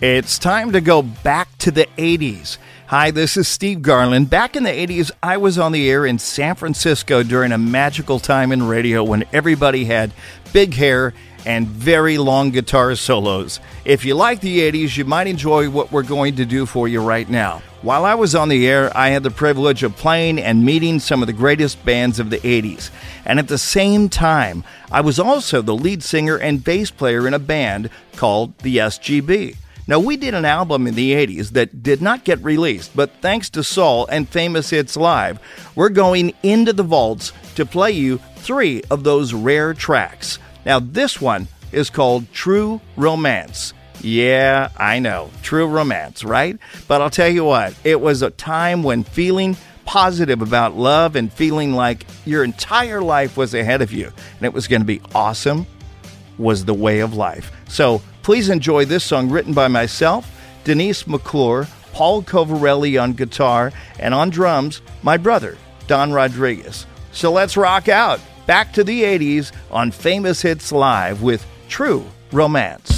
It's time to go back to the 80s. Hi, this is Steve Garland. Back in the 80s, I was on the air in San Francisco during a magical time in radio when everybody had big hair and very long guitar solos. If you like the 80s, you might enjoy what we're going to do for you right now. While I was on the air, I had the privilege of playing and meeting some of the greatest bands of the 80s. And at the same time, I was also the lead singer and bass player in a band called the SGB. Now, we did an album in the 80s that did not get released, but thanks to Saul and Famous Hits Live, we're going into the vaults to play you 3 of those rare tracks. Now, this one is called True Romance. Yeah, I know, True Romance, right? But I'll tell you what, it was a time when feeling positive about love and feeling like your entire life was ahead of you and it was going to be awesome was the way of life. So please enjoy this song written by myself, Denise McClure, Paul Covarelli on guitar, and on drums, my brother, Don Rodriguez. So let's rock out. Back to the 80s on Famous Hits Live with True Romance.